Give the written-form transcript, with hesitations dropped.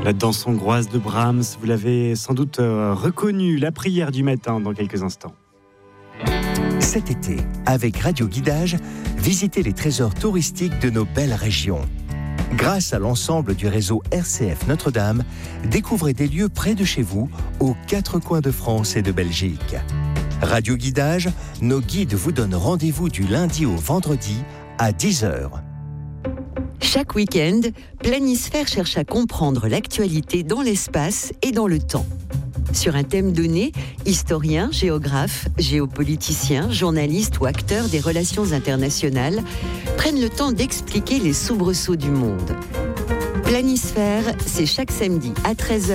La danse hongroise de Brahms, vous l'avez sans doute reconnue, la prière du matin dans quelques instants. Cet été, avec Radio Guidage, visitez les trésors touristiques de nos belles régions. Grâce à l'ensemble du réseau RCF Notre-Dame, découvrez des lieux près de chez vous, aux 4 coins de France et de Belgique. Radio Guidage, nos guides vous donnent rendez-vous du lundi au vendredi à 10h. Chaque week-end, Planisphère cherche à comprendre l'actualité dans l'espace et dans le temps. Sur un thème donné, historiens, géographes, géopoliticiens, journalistes ou acteurs des relations internationales prennent le temps d'expliquer les soubresauts du monde. Planisphère, c'est chaque samedi à 13h